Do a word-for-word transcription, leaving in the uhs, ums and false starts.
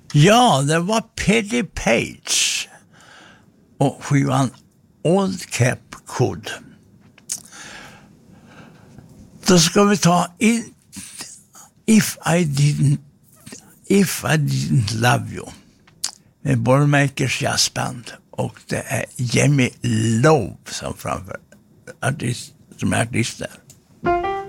Ja, det var Peggy Page och skivan Old Cape Cod. Då ska vi ta in If I Didn't If I Didn't Love You med Boilermakers jazzband, och det är Jimmy Love som framför artist, som är artist där.